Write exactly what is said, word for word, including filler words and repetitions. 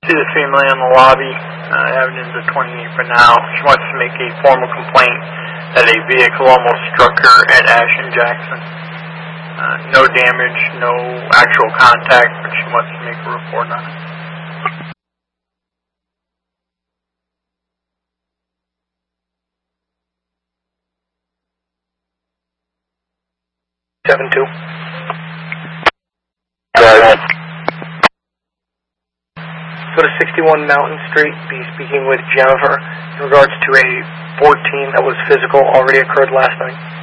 See the female in the lobby. Uh, evidence of twenty-eight for now. She wants to make a formal complaint that a vehicle almost struck her at Ashton Jackson. Uh, no damage, no actual contact, but she wants to make a report on it. seven two. Right. Go to sixty-one Mountain Street, be speaking with Jennifer in regards to a fourteen that was physical, already occurred last night.